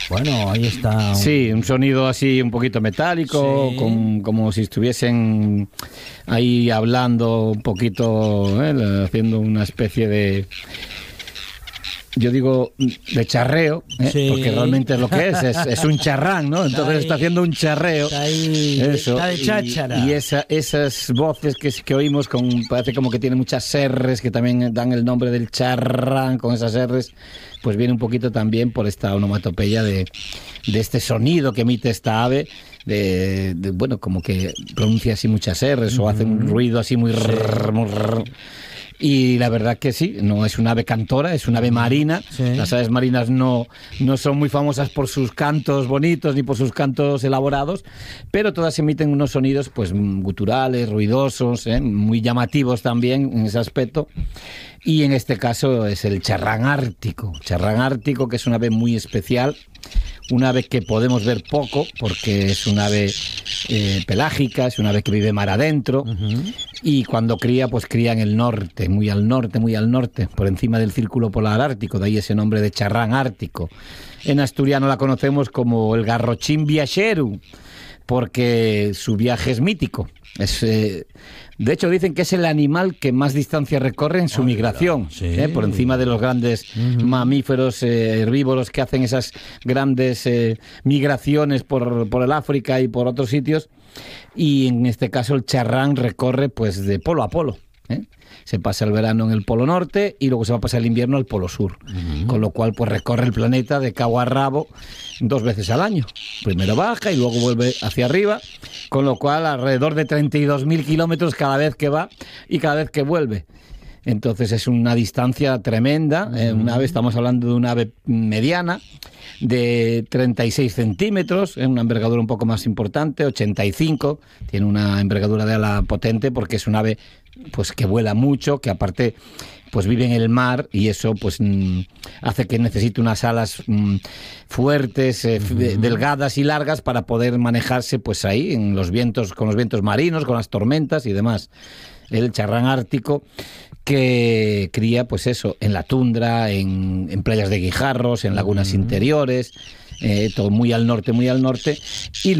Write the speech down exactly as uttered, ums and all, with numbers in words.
Bueno, ahí está. Un... Sí, un sonido así un poquito metálico, sí. con, como si estuviesen ahí hablando un poquito, ¿eh? Haciendo una especie de... Yo digo de charreo, ¿eh? Sí. Porque realmente es lo que es, es, es un charrán, ¿no? Entonces está, está haciendo un charreo. Está ahí, eso, está de cháchara. Y, y esa, esas voces que, que oímos, con, parece como que tiene muchas erres, que también dan el nombre del charrán con esas erres, pues viene un poquito también por esta onomatopeya de, de este sonido que emite esta ave. De, de, bueno, como que pronuncia así muchas erres, mm-hmm. o hace un ruido así muy... Sí. Rrr, muy rrr. Y la verdad que sí, no es un ave cantora, es un ave marina. Sí. Las aves marinas no, no son muy famosas por sus cantos bonitos ni por sus cantos elaborados, pero todas emiten unos sonidos pues guturales, ruidosos, ¿eh? Muy llamativos también en ese aspecto. Y en este caso es el charrán ártico, charrán ártico, que es una ave muy especial, una ave que podemos ver poco porque es una ave eh, pelágica, es una ave que vive mar adentro, uh-huh. y cuando cría, pues cría en el norte, muy al norte, muy al norte, por encima del círculo polar ártico, de ahí ese nombre de charrán ártico. En asturiano la conocemos como el garrochín viaxeru, porque su viaje es mítico. Es, eh, de hecho, dicen que es el animal que más distancia recorre en su oh, migración, sí. eh, por encima de los grandes uh-huh. mamíferos eh, herbívoros que hacen esas grandes eh, migraciones por, por el África y por otros sitios. Y en este caso el charrán recorre pues de polo a polo. ¿eh? Se pasa el verano en el polo norte y luego se va a pasar el invierno al polo sur, uh-huh. con lo cual pues recorre el planeta de cabo a rabo dos veces al año. Primero baja y luego vuelve hacia arriba, con lo cual alrededor de treinta y dos mil kilómetros cada vez que va y cada vez que vuelve. Entonces es una distancia tremenda, uh-huh. eh, una ave, estamos hablando de una ave mediana, de treinta y seis centímetros, eh, una envergadura un poco más importante, ochenta y cinco, tiene una envergadura de ala potente porque es una ave pues que vuela mucho, que aparte pues vive en el mar y eso pues mm, hace que necesite unas alas mm, fuertes, eh, uh-huh. delgadas y largas para poder manejarse pues ahí en los vientos, con los vientos marinos, con las tormentas y demás. El charrán ártico que cría pues eso en la tundra, en, en playas de guijarros, en lagunas uh-huh. interiores, eh, todo muy al norte, muy al norte y